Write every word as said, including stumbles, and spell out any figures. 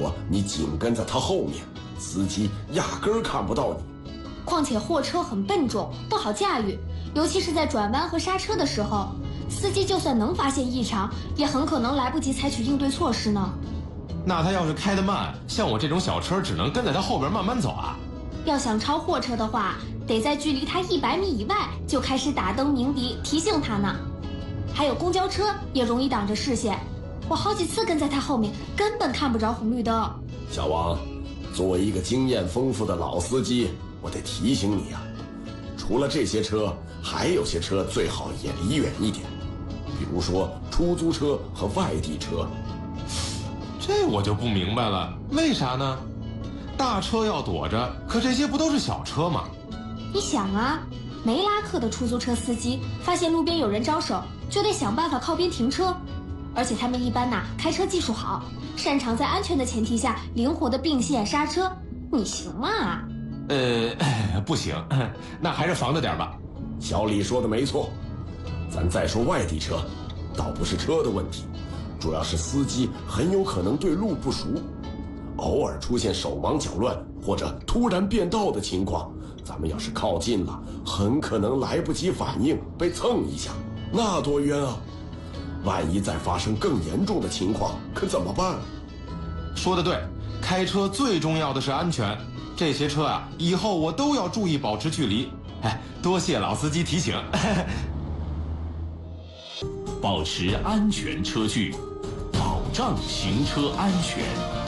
果你紧跟在他后面，司机压根儿看不到你。 况且货车很笨重，不好驾驭，尤其是在转弯和刹车的时候，司机就算能发现异常，也很可能来不及采取应对措施呢。 那他要是开得慢，像我这种小车只能跟在他后边慢慢走啊。 要想超货车的话，得在距离他一百米以外就开始打灯鸣笛提醒他呢。还有公交车也容易挡着视线，我好几次跟在他后面，根本看不着红绿灯。 小王，作为一个经验丰富的老司机，我得提醒你啊，除了这些车，还有些车最好也离远一点，比如说出租车和外地车。 这我就不明白了，为啥呢？大车要躲着，可这些不都是小车吗？ 你想啊，梅拉克的出租车司机发现路边有人招手，就得想办法靠边停车，而且他们一般呐、啊、开车技术好，擅长在安全的前提下灵活的并线刹车。你行吗？ 呃，不行，那还是防着点吧。 小李说的没错，咱再说外地车，倒不是车的问题，主要是司机很有可能对路不熟，偶尔出现手忙脚乱或者突然变道的情况，咱们要是靠近了，很可能来不及反应，被蹭一下，那多冤啊！万一再发生更严重的情况，可怎么办？ 说得对，开车最重要的是安全。这些车啊，以后我都要注意保持距离。哎，多谢老司机提醒。 保持安全车距，保障行车安全。